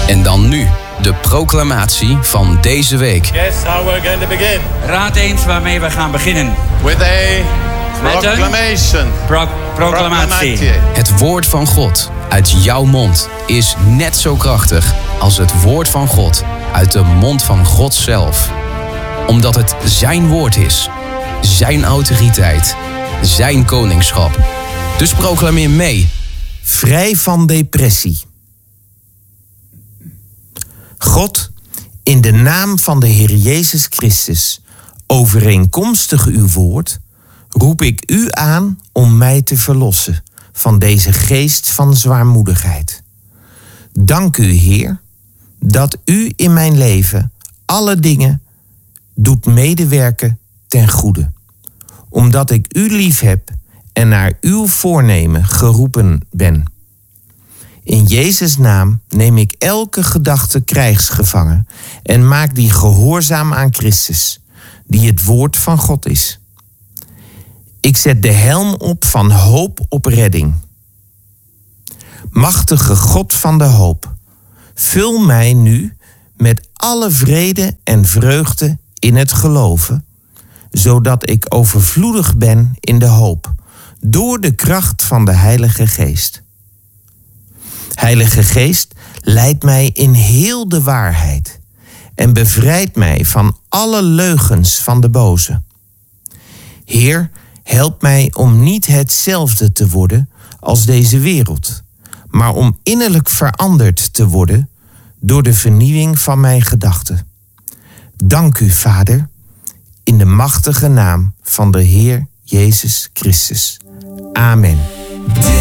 En dan nu, de proclamatie van deze week. Guess how we're going to begin. Raad eens waarmee we gaan beginnen. With a proclamation. Proclamatie. Het woord van God uit jouw mond is net zo krachtig als het woord van God uit de mond van God zelf. Omdat het zijn woord is, zijn autoriteit, zijn koningschap. Dus proclameer mee. Vrij van depressie. God, in de naam van de Heer Jezus Christus, overeenkomstig uw woord, roep ik u aan om mij te verlossen van deze geest van zwaarmoedigheid. Dank u, Heer, dat u in mijn leven alle dingen doet medewerken ten goede, omdat ik u lief heb en naar uw voornemen geroepen ben. In Jezus' naam neem ik elke gedachte krijgsgevangen en maak die gehoorzaam aan Christus, die het woord van God is. Ik zet de helm op van hoop op redding. Machtige God van de hoop, vul mij nu met alle vrede en vreugde in het geloven, zodat ik overvloedig ben in de hoop, door de kracht van de Heilige Geest. Heilige Geest, leid mij in heel de waarheid en bevrijd mij van alle leugens van de boze. Heer, help mij om niet hetzelfde te worden als deze wereld, maar om innerlijk veranderd te worden door de vernieuwing van mijn gedachten. Dank u, Vader, in de machtige naam van de Heer Jezus Christus. Amen.